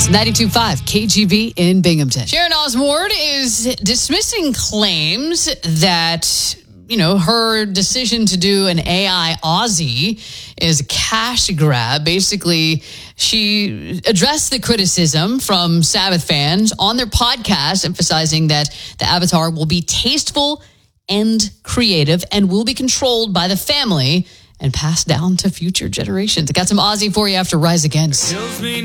It's 92.5 KGB in Binghamton. Sharon Osbourne is dismissing claims that, her decision to do an AI Aussie is a cash grab. Basically, she addressed the criticism from Sabbath fans on their podcast, emphasizing that the avatar will be tasteful and creative and will be controlled by the family and passed down to future generations. I got some Aussie for you after Rise Against.